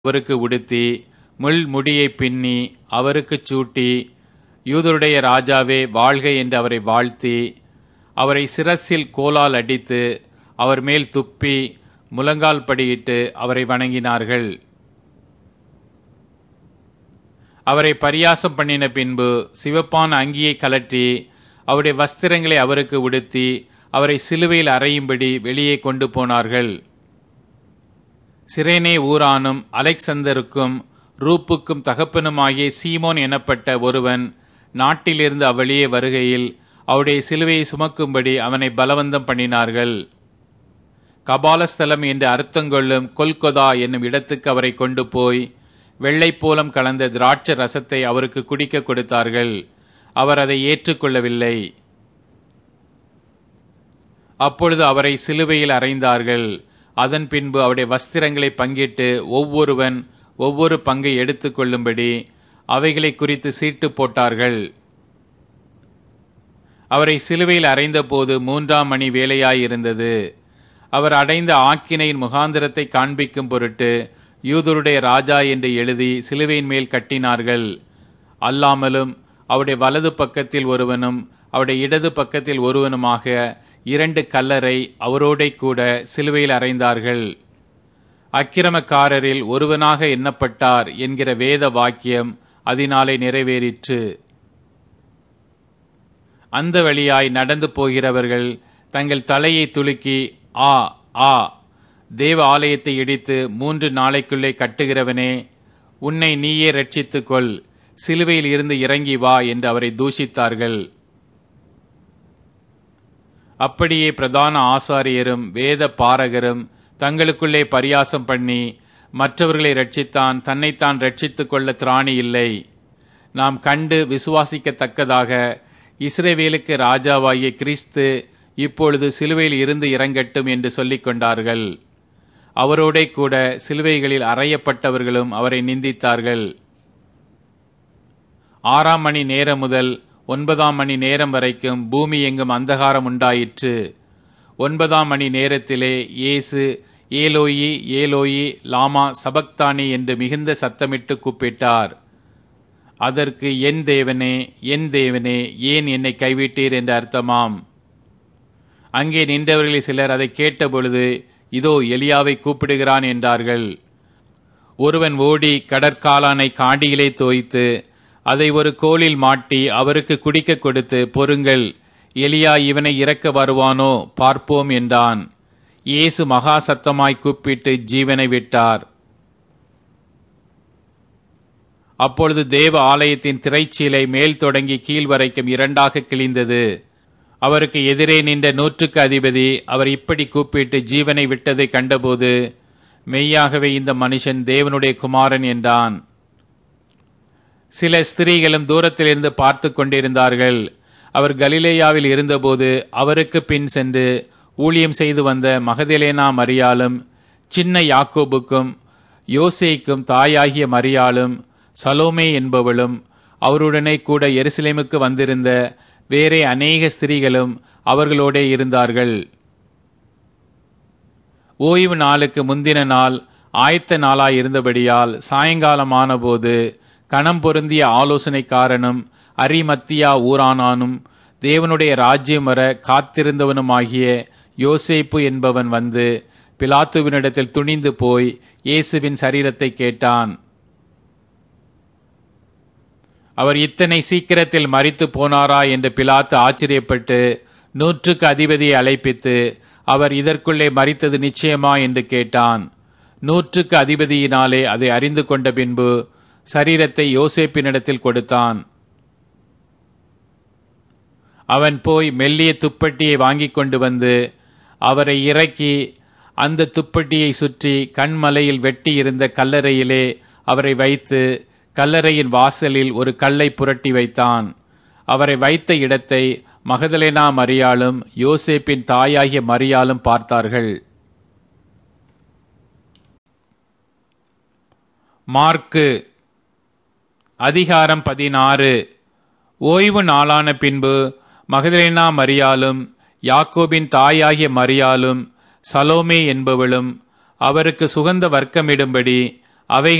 அவருக்கு உடுத்தி முள் முடியை பின்னி அவருக்குச் சூட்டி, யூதருடைய ராஜாவே வாழ்க என்று அவரை வாழ்த்தி, அவரை சிரசில் கோலால் அடித்து அவர் மேல் துப்பி முழங்கால் படியிட்டு அவரை வணங்கினார்கள். அவரை பரியாசம் பண்ணின பின்பு சிவப்பான அங்கியை கலற்றி அவருடைய வஸ்திரங்களை அவருக்கு உடுத்தி அவரை சிலுவையில் அறையும்படி வெளியே கொண்டு போனார்கள். சிரேனே ஊரானும் அலெக்சந்தருக்கும் ரூப்புக்கும் தகப்பனுமாகிய சீமோன் எனப்பட்ட ஒருவன் நாட்டிலிருந்து அவ்வழியே வருகையில் அவருடைய சிலுவையை சுமக்கும்படி அவனை பலவந்தம் பண்ணினார்கள். கபாலஸ்தலம் என்று அர்த்தங்கொள்ளும் கொல்கொதா என்னும் இடத்துக்கு அவரை கொண்டு போய் வெள்ளைப்போலம் கலந்த திராட்சை ரசத்தை அவருக்கு குடிக்க கொடுத்தார்கள். அவர் அதை ஏற்றுக்கொள்ளவில்லை. அப்பொழுது அவரை சிலுவையில் அறைந்தார்கள். அதன் பின்பு அவருடைய வஸ்திரங்களை பங்கிட்டு ஒவ்வொருவன் ஒவ்வொரு பங்கை எடுத்துக் கொள்ளும்படி அவைகளை குறித்து சீட்டு போட்டார்கள். அவரை சிலுவையில் அறைந்த போது 3ஆம் மணி வேளையாயிருந்தது. அவர் அடைந்த ஆக்கினையின் முகாந்திரத்தை காண்பிக்கும் பொருட்டு யூதருடைய ராஜா என்று எழுதி சிலுவையின் மேல் கட்டினார்கள். அல்லாமலும் அவருடைய வலது பக்கத்தில் ஒருவனும் அவருடைய இடது பக்கத்தில் ஒருவனுமாக 2 கல்லரை அவரோட கூட சிலுவையில் அறைந்தார்கள். அக்கிரமக்காரரில் ஒருவனாக எண்ணப்பட்டார் என்கிற வேத வாக்கியம் அதனாலே நிறைவேறிற்று. அந்த வழியாய் நடந்து போகிறவர்கள் தங்கள் தலையை துலுக்கி, ஆ ஆ, தேவ ஆலயத்தை இடித்து 3 நாளைக்குள்ளே கட்டுகிறவனே, உன்னை நீயே ரட்சித்துக் கொள், சிலுவையில் இருந்து இறங்கி வா என்று அவரை தூஷித்தார்கள். அப்படியே பிரதான ஆசாரியரும் வேத பாரகரும் தங்களுக்குள்ளே பரியாசம் பண்ணி, மற்றவர்களை ரட்சித்தான், தன்னைத்தான் ரட்சித்துக் கொள்ள திராணி இல்லை. நாம் கண்டு விசுவாசிக்கத்தக்கதாக இஸ்ரவேலுக்கு ராஜாவாகிய கிறிஸ்து இப்பொழுது சிலுவையில் இருந்து இறங்கட்டும் என்று சொல்லிக் கொண்டார்கள். அவரோட கூட சிலுவைகளில் அறையப்பட்டவர்களும் அவரை நிந்தித்தார்கள். 6ஆம் மணி நேரம் முதல் 9ஆம் மணி நேரம் வரைக்கும் பூமி எங்கும் அந்தகாரம் உண்டாயிற்று. 9ஆம் மணி நேரத்திலே இயேசு ஏலோயி ஏலோயி லாமா சபக்தானி என்று மிகுந்த சத்தமிட்டு கூப்பிட்டார். அதற்கு என் தேவனே என் தேவனே ஏன் என்னை கைவிட்டீர் என்று அர்த்தமாம். அங்கே நின்றவர்களில் சிலர் அதை கேட்டபொழுது, இதோ எலியாவை கூப்பிடுகிறான் என்றார்கள். ஒருவன் ஓடி கடற்காலானை காடியிலே தோய்த்து அதை ஒரு கோலில் மாட்டி அவருக்கு குடிக்க கொடுத்து, பொறுங்கள், எலியா இவனை இறக்க வருவானோ பார்ப்போம் என்றான். இயேசு மகா சத்தமாய் கூப்பிட்டு ஜீவனை விட்டார். அப்பொழுது தேவ ஆலயத்தின் திரைச்சீலை மேல் தொடங்கி கீழ் வரைக்கும் 2ஆக கிழிந்தது. அவருக்கு எதிரே நின்ற 100க்கு அதிபதி அவர் இப்படி கூப்பிட்டு ஜீவனை விட்டதை கண்டபோது, மெய்யாகவே இந்த மனுஷன் தேவனுடைய குமாரன் என்றான். சில ஸ்திரீகளும் தூரத்திலிருந்து பார்த்து கொண்டிருந்தார்கள். அவர் கலிலேயாவில் இருந்தபோது அவருக்கு பின் சென்று ஊழியம் செய்து வந்த மகதலேனா மரியாளும், சின்ன யாக்கோபுக்கும் யோசேக்கும் தாயாகிய மரியாளும், சலோமே என்பவளும், அவருடனே கூட எருசலேமுக்கு வந்திருந்த வேறே அநேக ஸ்திரீகளும் அவர்களோட இருந்தார்கள். ஓய்வு நாளுக்கு முந்தின நாள் ஆயத்த நாளாய் இருந்தபடியால் சாயங்காலமான போது கணம் பொருந்திய ஆலோசனைக்காரனும் அரிமத்தியா ஊரானானும் தேவனுடைய ராஜ்யம் வர காத்திருந்தவனுமாகிய யோசேப்பு என்பவன் வந்து பிலாத்துவினிடத்தில் துணிந்து போய் இயேசுவின் சரீரத்தை கேட்டான். அவர் இத்தனை சீக்கிரத்தில் மரித்து போனாரா என்று பிலாத்து ஆச்சரியப்பட்டு 100க்கு அதிபதியை அழைப்பித்து, அவர் இதற்குள்ளே மரித்தது நிச்சயமா என்று கேட்டான். 100க்கு அதிபதியினாலே அதை அறிந்து கொண்ட பின்பு சரீரத்தை யோசேப்பினிடத்தில் கொடுத்தான். அவன் போய் மெல்லிய துப்பட்டியை வாங்கிக் கொண்டு வந்து அவரை இறக்கி அந்த துப்பட்டியை சுற்றி கண்மலையில் வெட்டி இருந்த கல்லறையிலே அவரை வைத்து கல்லறையின் வாசலில் ஒரு கல்லை புரட்டி வைத்தான். அவரை வைத்த இடத்தை மகதலேனா மரியாளும் யோசேப்பின் தாயாகிய மரியாளும் பார்த்தார்கள். மார்க்கு அதிகாரம் 16. ஓய்வு நாளான பின்பு மகதலேனா மரியாளும் யாக்கோபின் தாயாகிய மரியாளும் சலோமே என்பவளும் அவருக்கு சுகந்த வர்க்கமிடும்படி அவைகள்